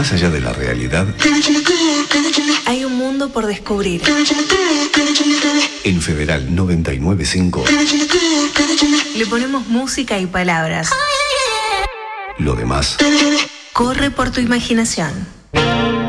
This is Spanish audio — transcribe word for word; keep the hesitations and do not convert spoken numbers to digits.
más allá de la realidad, hay un mundo por descubrir. En Federal noventa y nueve punto cinco le ponemos música y palabras. Lo demás Corre por tu imaginación.